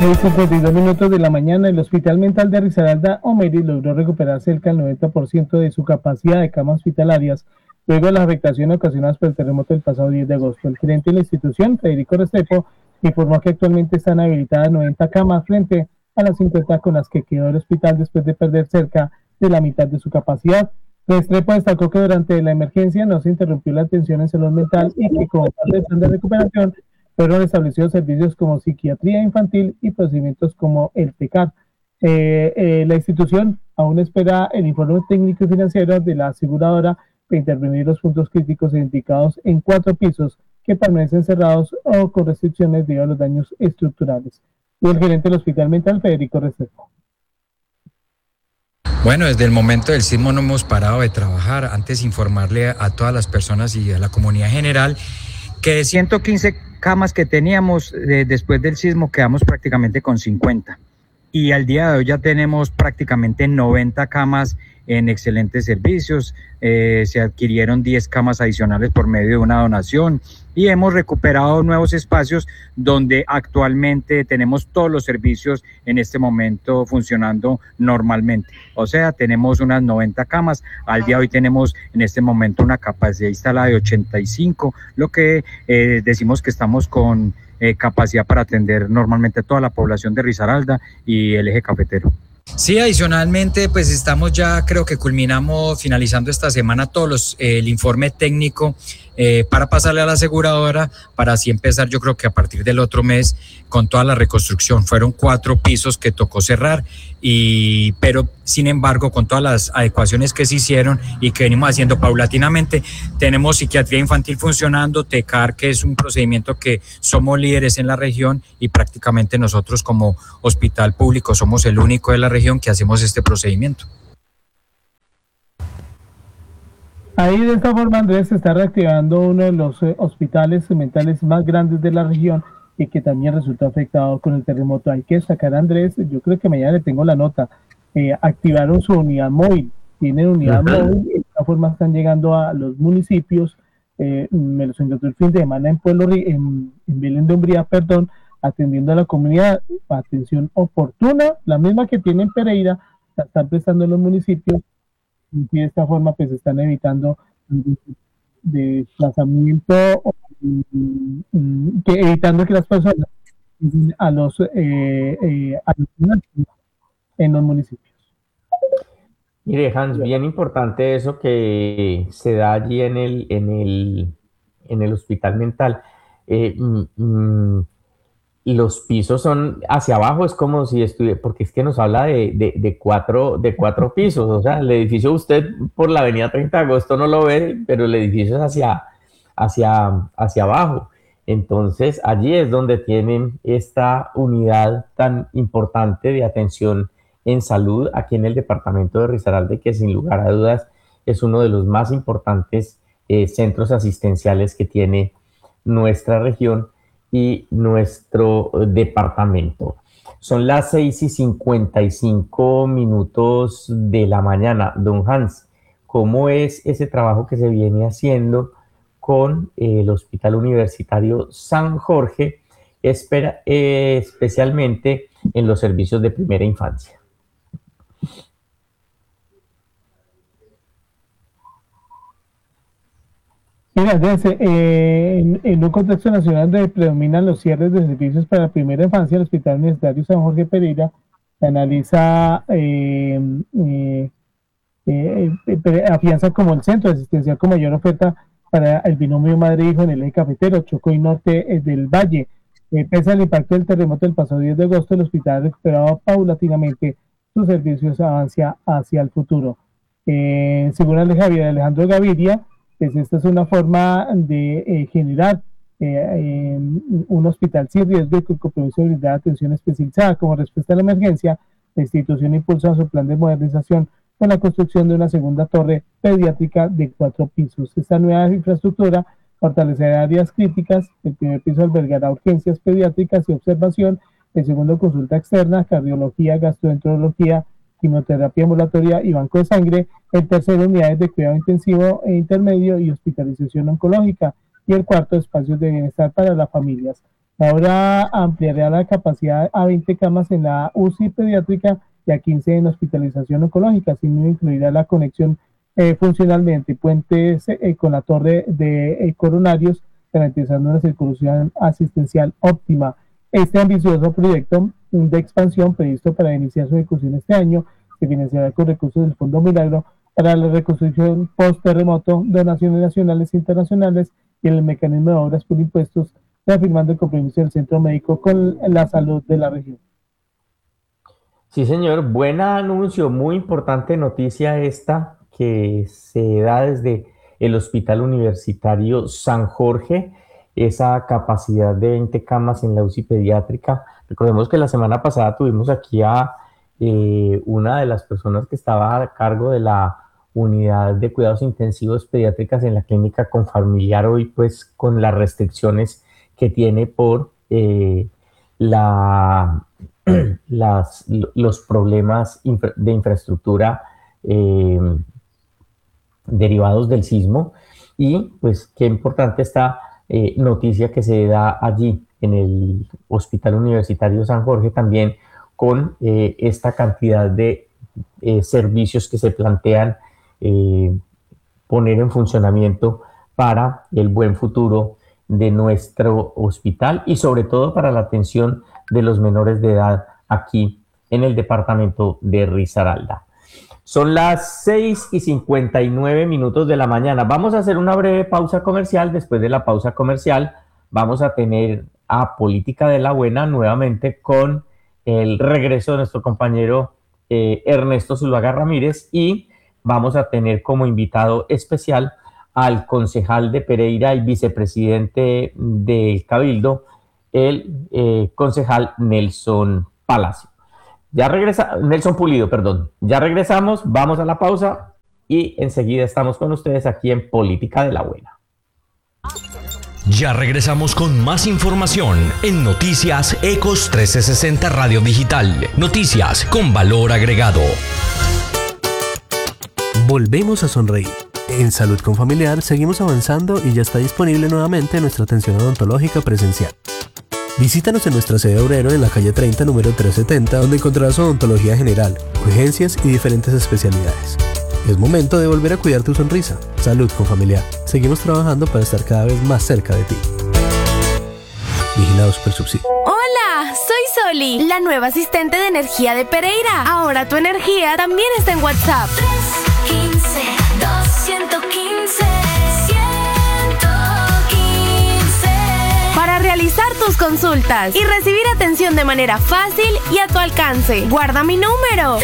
6:52 de la mañana, el Hospital Mental de Risaralda Omery logró recuperar cerca del 90% de su capacidad de camas hospitalarias luego de las afectaciones ocasionadas por el terremoto del pasado 10 de agosto. El gerente de la institución, Federico Restrepo, informó que actualmente están habilitadas 90 camas frente a las 50 con las que quedó el hospital después de perder cerca de la mitad de su capacidad. Restrepo destacó que durante la emergencia no se interrumpió la atención en salud mental y que como parte del plan de recuperación fueron establecidos servicios como psiquiatría infantil y procedimientos como el TECAR. La institución aún espera el informe técnico y financiero de la aseguradora para intervenir los puntos críticos identificados en 4 pisos que permanecen cerrados o con restricciones debido a los daños estructurales. Y el gerente del Hospital Mental, Federico Restrepo. Bueno, desde el momento del sismo no hemos parado de trabajar. Antes informarle a todas las personas y a la comunidad general que de 115 camas que teníamos después del sismo quedamos prácticamente con 50. Y al día de hoy ya tenemos prácticamente 90 camas en excelentes servicios. Se adquirieron 10 camas adicionales por medio de una donación y hemos recuperado nuevos espacios donde actualmente tenemos todos los servicios en este momento funcionando normalmente. O sea, tenemos unas 90 camas. Al día de hoy tenemos en este momento una capacidad instalada de 85, lo que decimos que estamos con capacidad para atender normalmente a toda la población de Risaralda y el eje cafetero. Sí, adicionalmente, pues estamos ya, creo que finalizando esta semana el informe técnico para pasarle a la aseguradora, para así empezar, yo creo que a partir del otro mes con toda la reconstrucción. Fueron 4 pisos que tocó cerrar, pero sin embargo, con todas las adecuaciones que se hicieron y que venimos haciendo paulatinamente, tenemos psiquiatría infantil funcionando, TECAR, que es un procedimiento que somos líderes en la región y prácticamente nosotros como hospital público somos el único de la región que hacemos este procedimiento. Ahí de esta forma, Andrés, se está reactivando uno de los hospitales mentales más grandes de la región y que también resultó afectado con el terremoto. Hay que destacar, Andrés, yo creo que mañana le tengo la nota, activaron su unidad móvil, tienen unidad móvil, de esta forma están llegando a los municipios. Me los encontré el fin de semana en Belén de Umbría, atendiendo a la comunidad, atención oportuna, la misma que tiene en Pereira, la están prestando en los municipios. Y de esta forma pues están evitando desplazamiento, evitando que las personas a los en los municipios. Mire, Hans, bien importante eso que se da allí en el hospital mental. Los pisos son hacia abajo, es como si estuviera, porque es que nos habla de cuatro pisos, o sea, el edificio usted por la avenida 30 de agosto no lo ve, pero el edificio es hacia abajo. Entonces, allí es donde tienen esta unidad tan importante de atención en salud aquí en el departamento de Risaralda, que sin lugar a dudas es uno de los más importantes centros asistenciales que tiene nuestra región y nuestro departamento. Son las 6:55 de la mañana. Don Hans, ¿cómo es ese trabajo que se viene haciendo con el Hospital Universitario San Jorge, especialmente en los servicios de primera infancia? Mira, en un contexto nacional donde predominan los cierres de servicios para la primera infancia, el Hospital Universitario San Jorge Pereira analiza, afianza como el centro asistencial con mayor oferta para el binomio madre-hijo en el eje cafetero, Chocó y Norte del Valle. Pese al impacto del terremoto del pasado 10 de agosto, el hospital ha recuperado paulatinamente sus servicios hacia el futuro. Según Alejandro Gaviria, pues esta es una forma de generar un hospital sin riesgo y con compromiso de brindar atención especializada. Como respuesta a la emergencia, la institución impulsa su plan de modernización con la construcción de una segunda torre pediátrica de 4 pisos. Esta nueva infraestructura fortalecerá áreas críticas. El primer piso albergará urgencias pediátricas y observación, el segundo consulta externa, cardiología, gastroenterología, quimioterapia ambulatoria y banco de sangre, el tercero unidades de cuidado intensivo e intermedio y hospitalización oncológica, y el cuarto espacios de bienestar para las familias. Ahora ampliará la capacidad a 20 camas en la UCI pediátrica y a 15 en hospitalización oncológica. Asimismo, incluirá la conexión funcional mediante puentes con la torre de coronarios, garantizando una circulación asistencial óptima. Este ambicioso proyecto de expansión, previsto para iniciar su ejecución este año, se financiará con recursos del Fondo Milagro para la reconstrucción post-terremoto, donaciones nacionales e internacionales y el mecanismo de obras por impuestos, reafirmando el compromiso del Centro Médico con la salud de la región. Sí, señor, buen anuncio, muy importante noticia esta que se da desde el Hospital Universitario San Jorge, esa capacidad de 20 camas en la UCI pediátrica. Recordemos que la semana pasada tuvimos aquí a una de las personas que estaba a cargo de la unidad de cuidados intensivos pediátricas en la clínica Confamiliar, hoy pues con las restricciones que tiene por los problemas de infraestructura derivados del sismo. Y pues qué importante esta noticia que se da allí en el Hospital Universitario San Jorge, también con esta cantidad de servicios que se plantean poner en funcionamiento para el buen futuro de nuestro hospital y sobre todo para la atención de los menores de edad aquí en el departamento de Risaralda. Son las 6:59 de la mañana. Vamos a hacer una breve pausa comercial. Después de la pausa comercial vamos a tener a Política de la Buena nuevamente con el regreso de nuestro compañero Ernesto Zuluaga Ramírez, y vamos a tener como invitado especial al concejal de Pereira y vicepresidente del Cabildo, el concejal Nelson Palacio. Nelson Pulido, perdón. Ya regresamos, vamos a la pausa y enseguida estamos con ustedes aquí en Política de la Buena. Ya regresamos con más información en Noticias Ecos 1360 Radio Digital. Noticias con valor agregado. Volvemos a sonreír. En Salud con Familiar seguimos avanzando y ya está disponible nuevamente nuestra atención odontológica presencial. Visítanos en nuestra sede Obrero en la calle 30, número 370, donde encontrarás odontología general, urgencias y diferentes especialidades. Es momento de volver a cuidar tu sonrisa. Salud con Familiar. Seguimos trabajando para estar cada vez más cerca de ti. Vigilado Supersubsidio. Hola, soy Soli, la nueva asistente de energía de Pereira. Ahora tu energía también está en WhatsApp. 315-215-115. Para realizar tus consultas y recibir atención de manera fácil y a tu alcance. Guarda mi número.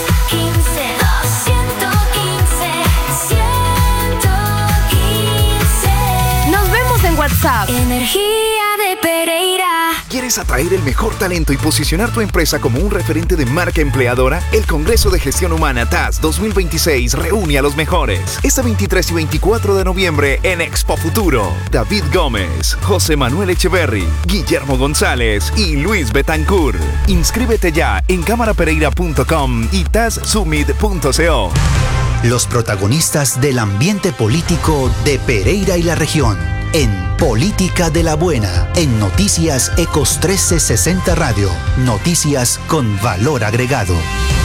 315-215-115. Nos vemos en WhatsApp. Energía de Pereira. ¿Quieres atraer el mejor talento y posicionar tu empresa como un referente de marca empleadora? El Congreso de Gestión Humana TAS 2026 reúne a los mejores. Este 23 y 24 de noviembre en Expo Futuro. David Gómez, José Manuel Echeverry, Guillermo González y Luis Betancourt. Inscríbete ya en camarapereira.com y tassummit.co. Los protagonistas del ambiente político de Pereira y la región. En Política de la Buena, en Noticias Ecos 1360 Radio. Noticias con valor agregado.